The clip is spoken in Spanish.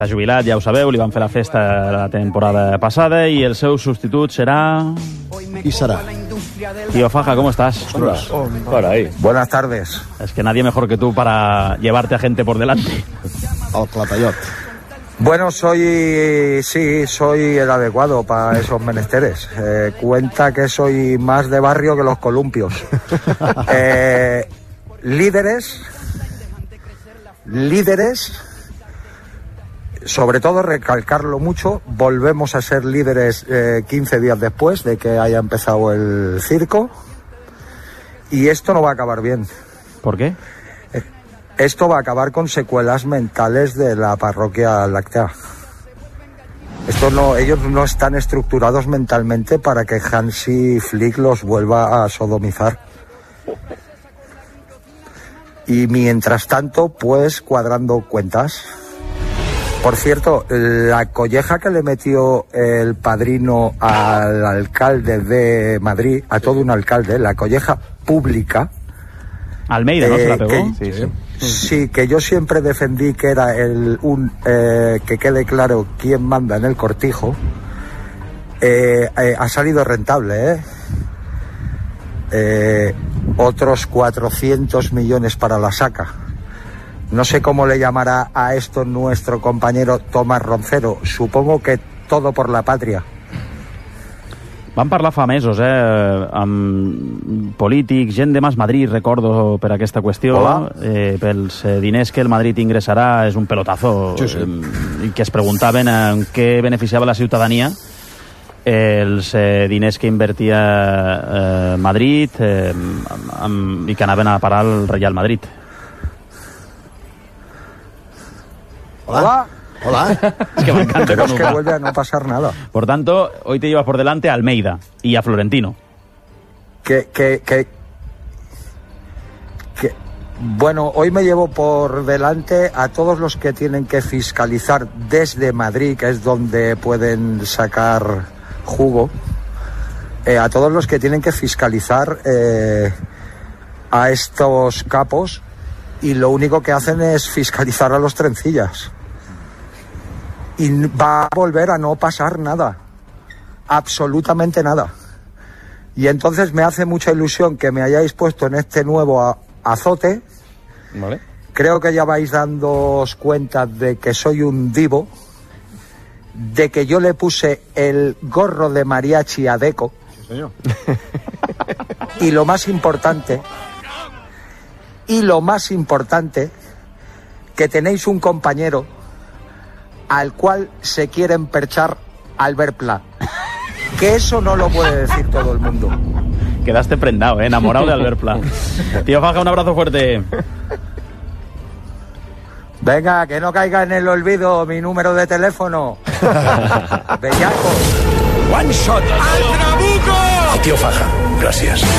S'ha jubilat, ja ho sabeu, li van fer la festa la temporada passada y el seu substitut será... ¿Y será? Tío Faja, ¿cómo estás? Por ahí. Buenas tardes. Es que nadie mejor que tú para llevarte a gente por delante. El clatallot. Bueno, soy el adecuado para esos menesteres. Cuenta que soy más de barrio que los columpios. Líderes, sobre todo recalcarlo mucho, volvemos a ser líderes 15 días después de que haya empezado el circo, y esto no va a acabar bien. ¿Por qué? Esto va a acabar con secuelas mentales de la parroquia láctea. Ellos no están estructurados mentalmente para que Hansi Flick los vuelva a sodomizar. Y mientras tanto, pues cuadrando cuentas. Por cierto, la colleja que le metió el padrino al alcalde de Madrid, a todo un alcalde, la colleja pública... Almeida, ¿no? ¿Se la pegó? Sí, que yo siempre defendí que era que quede claro quién manda en el cortijo. Ha salido rentable, otros 400 millones para la saca. No sé cómo le llamará a esto nuestro compañero Tomás Roncero. Supongo que todo por la patria. Van parlar fa mesos, amb polítics, gent de Mas Madrid, recordo, per aquesta qüestió. Pels diners que el Madrid ingressarà és un pelotazo. Sí. I que es preguntaven en què beneficiava la ciutadania els diners que invertia Madrid i que anaven a parar al Real Madrid. Hola. Es que me encanta. Pero es que vuelve a no pasar nada. Por tanto, hoy te llevas por delante a Almeida y a Florentino. Bueno, hoy me llevo por delante a todos los que tienen que fiscalizar desde Madrid, que es donde pueden sacar jugo, a todos los que tienen que fiscalizar a estos capos, y lo único que hacen es fiscalizar a los trencillas. Y va a volver a no pasar nada, absolutamente nada. Y entonces me hace mucha ilusión que me hayáis puesto en este nuevo azote. Vale. Creo que ya vais dándoos cuenta de que soy un divo, de que yo le puse el gorro de mariachi a Deco. Sí, señor. Y lo más importante, que tenéis un compañero al cual se quiere emperchar Albert Pla. Que eso no lo puede decir todo el mundo. Quedaste prendado, enamorado de Albert Pla. Tío Faja, un abrazo fuerte. Venga, que no caiga en el olvido mi número de teléfono. Bellaco. One shot. ¡Al Trabuco! Tío Faja, gracias.